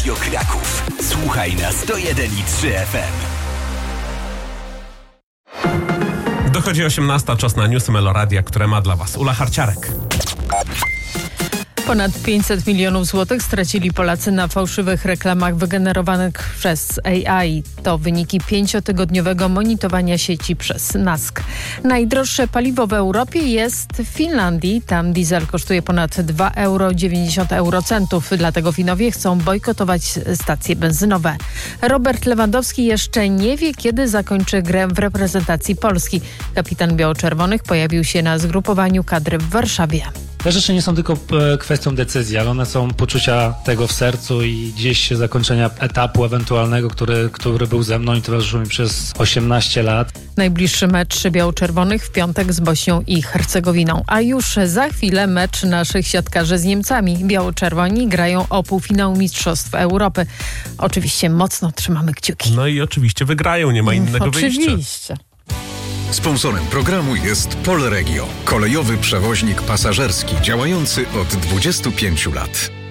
Radio Kraków. Słuchaj na 101,3 FM. Dochodzi 18, czas na newsy Meloradia, które ma dla Was Ula Harciarek. Ponad 500 milionów złotych stracili Polacy na fałszywych reklamach wygenerowanych przez AI. To wyniki 5-tygodniowego monitorowania sieci przez NASK. Najdroższe paliwo w Europie jest w Finlandii. Tam diesel kosztuje ponad 2,90 euro. Dlatego Finowie chcą bojkotować stacje benzynowe. Robert Lewandowski jeszcze nie wie, kiedy zakończy grę w reprezentacji Polski. Kapitan biało-czerwonych pojawił się na zgrupowaniu kadry w Warszawie. Te rzeczy nie są tylko kwestią decyzji, ale one są poczucia tego w sercu i gdzieś zakończenia etapu ewentualnego, który był ze mną i towarzyszył mi przez 18 lat. Najbliższy mecz biało-czerwonych w piątek z Bośnią i Hercegowiną. A już za chwilę mecz naszych siatkarzy z Niemcami. Biało-czerwoni grają o półfinał Mistrzostw Europy. Oczywiście mocno trzymamy kciuki. No i oczywiście wygrają, nie ma innego wyjścia. Oczywiście. Sponsorem programu jest Polregio, kolejowy przewoźnik pasażerski działający od 25 lat.